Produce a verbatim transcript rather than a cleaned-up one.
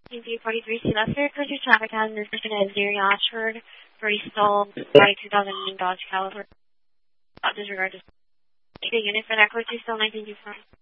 nineteen forty-three Sea Leicester, Cruiser traffic has been suspended at Zero Ashford, Bristol, two thousand Dodge California. Disregard this. The unit for that code two still nineteen twenty-four.